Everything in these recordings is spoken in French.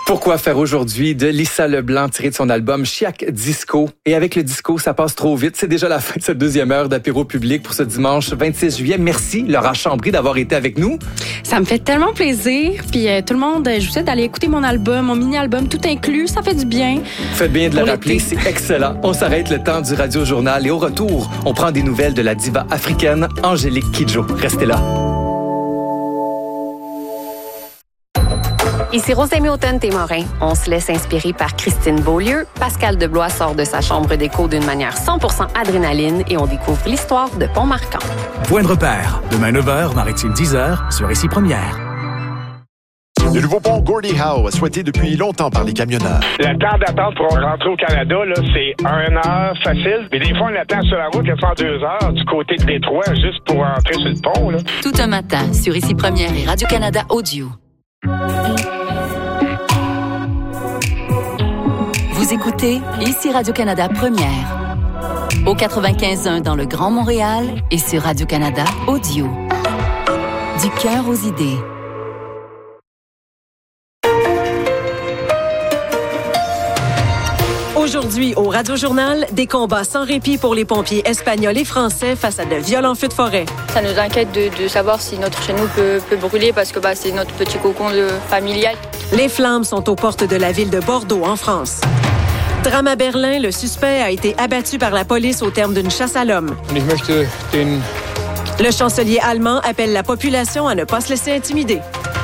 Pourquoi faire aujourd'hui de Lisa Leblanc tiré de son album Chiac Disco. Et avec le disco, ça passe trop vite. C'est déjà la fin de cette deuxième heure d'apéro public pour ce dimanche 26 juillet. Merci Laura Chambry d'avoir été avec nous. Ça me fait tellement plaisir. Puis tout le monde, je vous souhaite d'aller écouter mon album, mon mini-album, tout inclus. Ça fait du bien. Faites bien de le rappeler, c'est excellent. On s'arrête le temps du Radio-Journal et au retour, on prend des nouvelles de la diva africaine Angélique Kidjo. Restez là. Ici Rosemée Automne-Témorin. On se laisse inspirer par Christine Beaulieu. Pascal Deblois sort de sa chambre d'écho d'une manière 100% adrénaline et on découvre l'histoire de Pont-Marquant. Point de repère. Demain 9h, Maritime 10h, sur Ici Première. Le nouveau pont Gordie Howe, souhaité depuis longtemps par les camionneurs. Le temps d'attente pour rentrer au Canada, là, c'est 1 heure facile. Mais des fois, on attend sur la route 2 heures du côté de Détroit juste pour rentrer sur le pont. Là. Tout un matin sur Ici Première et Radio-Canada Audio. Vous écoutez Ici Radio-Canada Première. Au 95.1 dans le Grand Montréal et sur Radio-Canada Audio. Du cœur aux idées. Aujourd'hui, au Radio-Journal, des combats sans répit pour les pompiers espagnols et français face à de violents feux de forêt. Ça nous inquiète de savoir si notre chez nous peut brûler parce que c'est notre petit cocon familial. Les flammes sont aux portes de la ville de Bordeaux, en France. Drame à Berlin, le suspect a été abattu par la police au terme d'une chasse à l'homme. Le chancelier allemand appelle la population à ne pas se laisser intimider.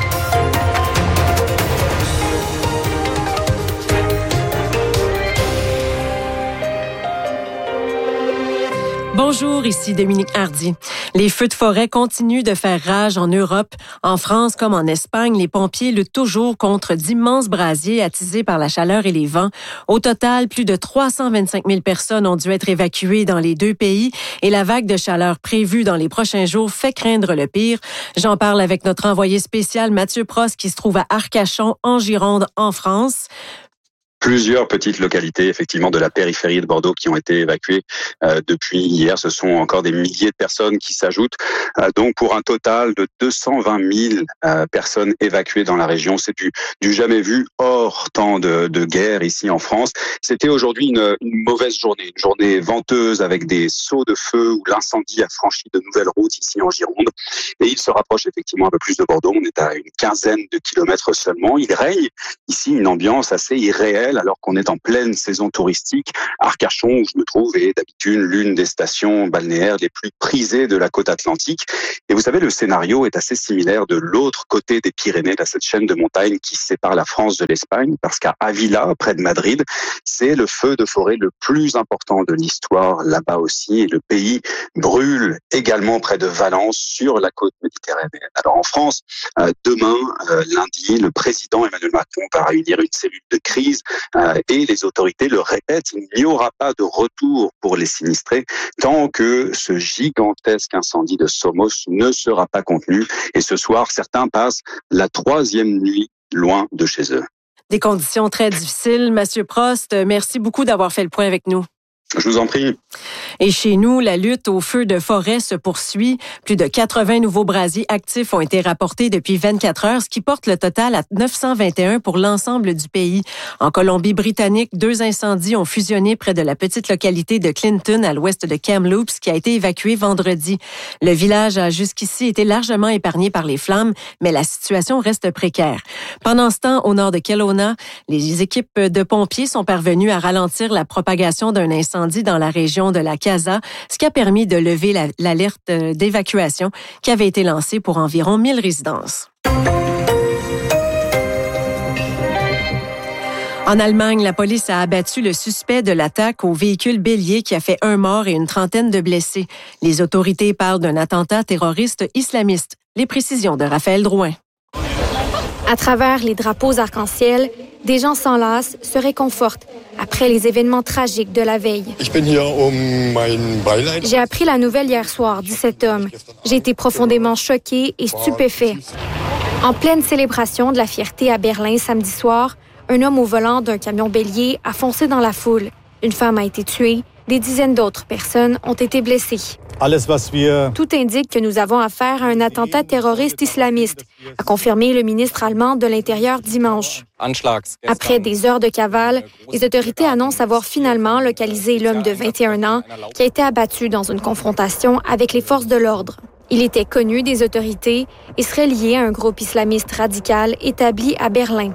Bonjour, ici Dominique Hardy. Les feux de forêt continuent de faire rage en Europe. En France comme en Espagne, les pompiers luttent toujours contre d'immenses brasiers attisés par la chaleur et les vents. Au total, plus de 325 000 personnes ont dû être évacuées dans les deux pays et la vague de chaleur prévue dans les prochains jours fait craindre le pire. J'en parle avec notre envoyé spécial Mathieu Prost qui se trouve à Arcachon, en Gironde, en France. Plusieurs petites localités, effectivement, de la périphérie de Bordeaux qui ont été évacuées depuis hier. Ce sont encore des milliers de personnes qui s'ajoutent. Donc, pour un total de 220 000 personnes évacuées dans la région. C'est du jamais vu hors temps de guerre ici en France. C'était aujourd'hui une mauvaise journée. Une journée venteuse avec des sauts de feu où l'incendie a franchi de nouvelles routes ici en Gironde. Et il se rapproche effectivement un peu plus de Bordeaux. On est à une quinzaine de kilomètres seulement. Il règne ici une ambiance assez irréelle alors qu'on est en pleine saison touristique. Arcachon, où je me trouve, est d'habitude l'une des stations balnéaires les plus prisées de la côte atlantique. Et vous savez, le scénario est assez similaire de l'autre côté des Pyrénées, de cette chaîne de montagnes qui sépare la France de l'Espagne, parce qu'à Ávila, près de Madrid, c'est le feu de forêt le plus important de l'histoire là-bas aussi. Et le pays brûle également près de Valence, sur la côte méditerranéenne. Alors en France, demain, lundi, le président Emmanuel Macron va réunir une cellule de crise et les autorités le répètent, il n'y aura pas de retour pour les sinistrés tant que ce gigantesque incendie de Somos ne sera pas contenu. Et ce soir, certains passent la 3e nuit loin de chez eux. Des conditions très difficiles. Mathieu Prost, merci beaucoup d'avoir fait le point avec nous. Je vous en prie. Et chez nous, la lutte aux feux de forêt se poursuit. Plus de 80 nouveaux brasiers actifs ont été rapportés depuis 24 heures, ce qui porte le total à 921 pour l'ensemble du pays. En Colombie-Britannique, 2 incendies ont fusionné près de la petite localité de Clinton, à l'ouest de Kamloops, qui a été évacuée vendredi. Le village a jusqu'ici été largement épargné par les flammes, mais la situation reste précaire. Pendant ce temps, au nord de Kelowna, les équipes de pompiers sont parvenues à ralentir la propagation d'un incendie dans la région de la Casa, ce qui a permis de lever l'alerte d'évacuation qui avait été lancée pour environ 1000 résidences. En Allemagne, la police a abattu le suspect de l'attaque au véhicule bélier qui a fait 1 mort et une trentaine de blessés. Les autorités parlent d'un attentat terroriste islamiste. Les précisions de Raphaël Drouin. À travers les drapeaux arc-en-ciel, des gens s'enlacent, se réconfortent après les événements tragiques de la veille. J'ai appris la nouvelle hier soir, dit cet homme. J'ai été profondément choqué et stupéfait. En pleine célébration de la fierté à Berlin samedi soir, un homme au volant d'un camion bélier a foncé dans la foule. Une femme a été tuée, Des dizaines d'autres personnes ont été blessées. Tout indique que nous avons affaire à un attentat terroriste islamiste, a confirmé le ministre allemand de l'Intérieur dimanche. Après des heures de cavale, les autorités annoncent avoir finalement localisé l'homme de 21 ans qui a été abattu dans une confrontation avec les forces de l'ordre. Il était connu des autorités et serait lié à un groupe islamiste radical établi à Berlin.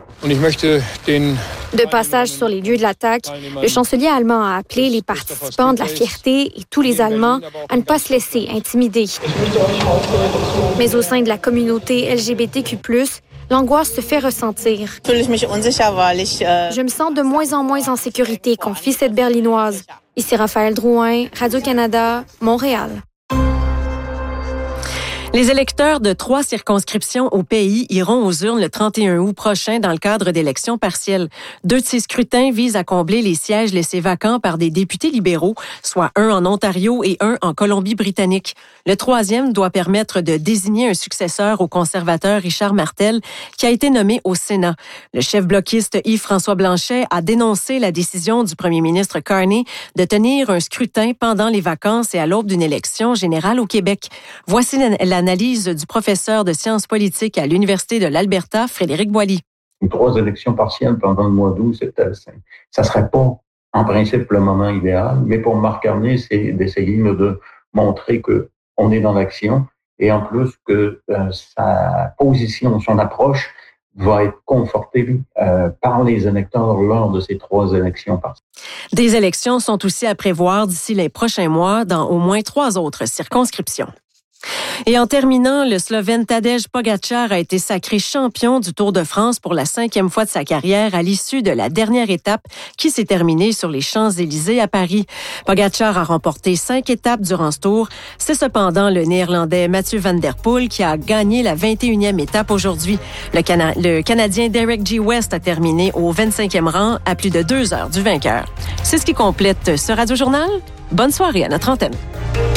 De passage sur les lieux de l'attaque, le chancelier allemand a appelé les participants de la Fierté et tous les Allemands à ne pas se laisser intimider. Mais au sein de la communauté LGBTQ+, l'angoisse se fait ressentir. Je me sens de moins en moins en sécurité, confie cette Berlinoise. Ici Raphaël Drouin, Radio-Canada, Montréal. Les électeurs de 3 circonscriptions au pays iront aux urnes le 31 août prochain dans le cadre d'élections partielles. 2 de ces scrutins visent à combler les sièges laissés vacants par des députés libéraux, soit un en Ontario et un en Colombie-Britannique. Le 3e doit permettre de désigner un successeur au conservateur Richard Martel, qui a été nommé au Sénat. Le chef bloquiste Yves-François Blanchet a dénoncé la décision du premier ministre Carney de tenir un scrutin pendant les vacances et à l'aube d'une élection générale au Québec. Voici l'analyse du professeur de sciences politiques à l'Université de l'Alberta, Frédéric Boily. 3 élections partielles pendant le mois d'août, ça serait pas, en principe, le moment idéal, mais pour Marc Carney, c'est d'essayer de montrer qu'on est dans l'action et en plus que sa position, son approche va être confortée par les électeurs lors de ces 3 élections partielles. Des élections sont aussi à prévoir d'ici les prochains mois dans au moins 3 autres circonscriptions. Et en terminant, le Slovène Tadej Pogačar a été sacré champion du Tour de France pour la 5e fois de sa carrière à l'issue de la dernière étape qui s'est terminée sur les Champs-Élysées à Paris. Pogačar a remporté 5 étapes durant ce tour. C'est cependant le Néerlandais Mathieu van der Poel qui a gagné la 21e étape aujourd'hui. Le Canadien Derek G. West a terminé au 25e rang à plus de 2 heures du vainqueur. C'est ce qui complète ce Radio-journal. Bonne soirée à notre antenne.